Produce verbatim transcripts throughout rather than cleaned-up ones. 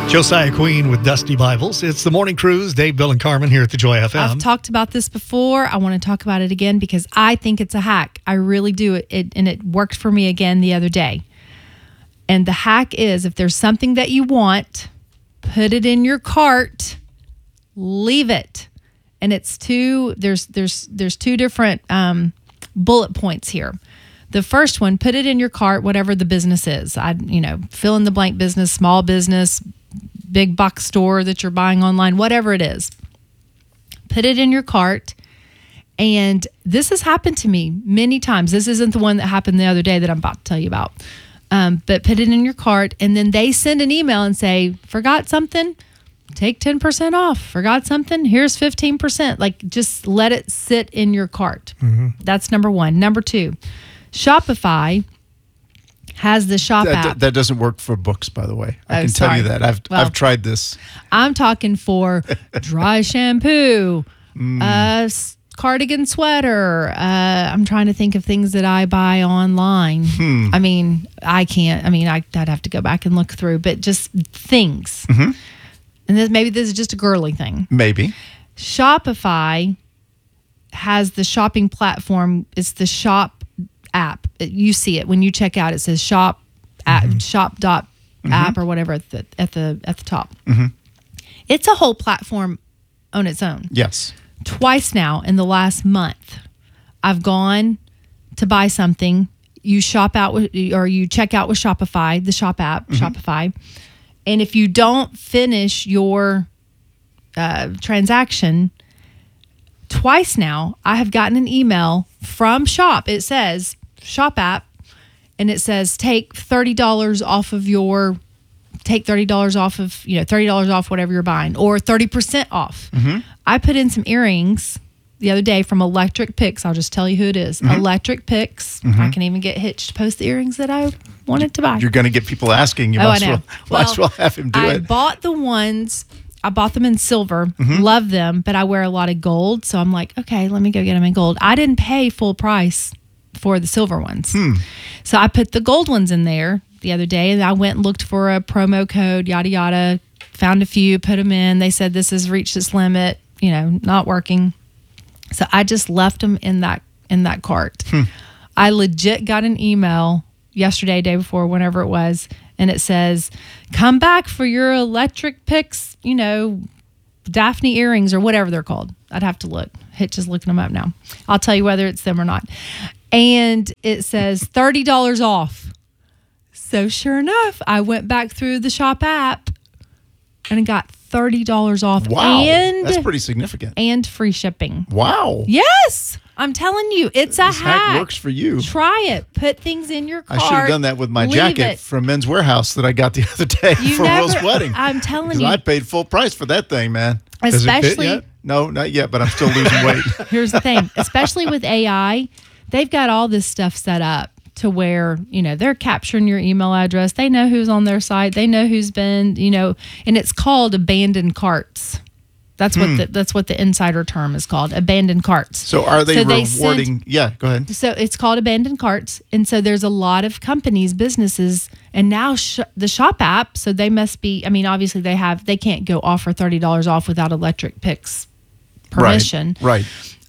Josiah Queen with Dusty Bibles. It's the Morning Cruise. Dave, Bill, and Carmen here at the Joy F M. I've talked about this before. I want to talk about it again because I think it's a hack. I really do. It, it and it worked for me again the other day. And the hack is, if there's something that you want, put it in your cart, leave it. And it's two. There's there's there's two different um, bullet points here. The first one, put it in your cart, whatever the business is. I, you know, fill in the blank business, small business, big box store that you're buying online, whatever it is. Put it in your cart. And this has happened to me many times. This isn't the one that happened the other day that I'm about to tell you about. Um, but put it in your cart, and then they send an email and say, forgot something? Take ten percent off. Forgot something? Here's fifteen percent. Like, just let it sit in your cart. Mm-hmm. That's number one. Number two, Shopify has the Shop that, app. That doesn't work for books, by the way. I Oh, can sorry. tell you that. I've Well, I've tried this. I'm talking for dry shampoo, Mm. uh, s- cardigan sweater. Uh, I'm trying to think of things that I buy online. Hmm. I mean, I can't. I mean, I, I'd have to go back and look through, but just things. Mm-hmm. And this, maybe this is just a girly thing. Maybe. Shopify has the shopping platform. It's the Shop app. You see it when you check out. It says Shop app, Mm-hmm. Shop dot Mm-hmm. app or whatever at the at the at the top. Mm-hmm. It's a whole platform on its own. Yes. Twice now in the last month, I've gone to buy something. You shop out with, or you check out with Shopify, the Shop app, Mm-hmm. Shopify. And if you don't finish your uh, transaction, twice now, I have gotten an email from Shop. It says Shop app, and it says take thirty dollars off of your, take thirty dollars off of, you know, thirty dollars off whatever you're buying, or thirty percent off. Mm-hmm. I put in some earrings the other day from Electric Picks. I'll just tell you who it is. Mm-hmm. Electric Picks. Mm-hmm. I can even get Hitch to post the earrings that I wanted to buy. You're going to get people asking. You Oh, might, I know. as well, might as well have him do I it. bought the ones, I bought them in silver, Mm-hmm. love them, but I wear a lot of gold. So I'm like, okay, let me go get them in gold. I didn't pay full price for the silver ones. Hmm. So I put the gold ones in there the other day, and I went and looked for a promo code, yada, yada, found a few, put them in. They said this has reached its limit, you know, not working. So I just left them in that in that cart. Hmm. I legit got an email yesterday, day before, whenever it was, and it says, come back for your Electric Picks, you know, Daphne earrings or whatever they're called. I'd have to look. Hitch is looking them up now. I'll tell you whether it's them or not. And it says thirty dollars off. So sure enough, I went back through the Shop app and got thirty dollars off. Wow. And, That's pretty significant. and free shipping. Wow. Yes. I'm telling you, it's a This hack. hack works for you. Try it. Put things in your cart. I should have done that with my Leave jacket it. from Men's Warehouse that I got the other day You for never- Will's wedding. I'm telling 'Cause you. I paid full price for that thing, man. Does it fit Especially, yet? No, not yet, but I'm still losing weight. here's the thing, especially with A I, they've got all this stuff set up to where, you know, they're capturing your email address. They know who's on their site. They know who's been, you know, and it's called abandoned carts. That's what the, that's what the insider term is called, abandoned carts. So are they So they rewarding? sent- yeah, go ahead. So it's called abandoned carts. And so there's a lot of companies, businesses, and now sh- the Shop app. So they must be, I mean, obviously they have, they can't go offer thirty dollars off without Electric Picks permission. Right. right.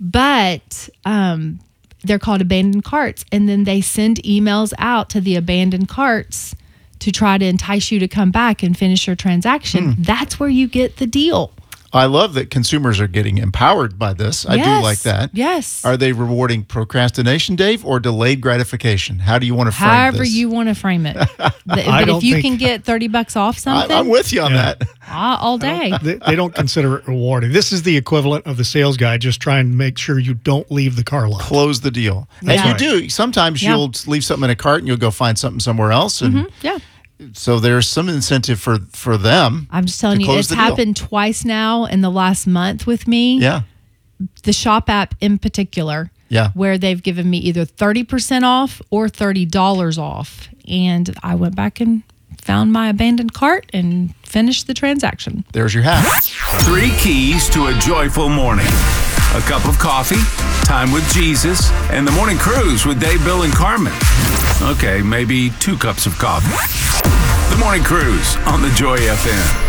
But um, they're called abandoned carts. And then they send emails out to the abandoned carts to try to entice you to come back and finish your transaction. Hmm. That's where you get the deal. I love that consumers are getting empowered by this. I do Yes. like that. Yes. Are they rewarding procrastination, Dave, or delayed gratification? How do you want to frame However this? you want to frame it. The- I but don't if you think- can get thirty bucks off I, something, I'm with you on Yeah. that. ah, all day. They, they don't consider it rewarding. This is the equivalent of the sales guy just trying to make sure you don't leave the car lot. Close the deal. That's and right. you do. Sometimes Yeah. you'll leave something in a cart and you'll go find something somewhere else. And Yeah. so there's some incentive for, for them. I'm just telling to you, close it's the deal. happened twice now in the last month with me. Yeah. The Shop app in particular, Yeah. where they've given me either thirty percent off or thirty dollars off. And I went back and found my abandoned cart and finished the transaction. There's your hack. Three keys to a joyful morning. A cup of coffee, time with Jesus, and the morning cruise with Dave, Bill, and Carmen. Okay, maybe two cups of coffee. The morning cruise on the Joy F M.